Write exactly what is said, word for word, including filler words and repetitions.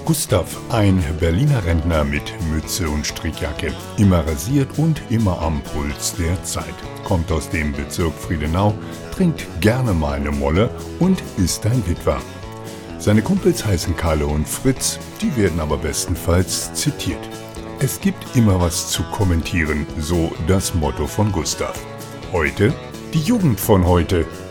Gustav, ein Berliner Rentner mit Mütze und Strickjacke, immer rasiert und immer am Puls der Zeit. Kommt aus dem Bezirk Friedenau, trinkt gerne mal eine Molle und ist ein Witwer. Seine Kumpels heißen Kalle und Fritz, die werden aber bestenfalls zitiert. Es gibt immer was zu kommentieren, so das Motto von Gustav. Heute die Jugend von heute.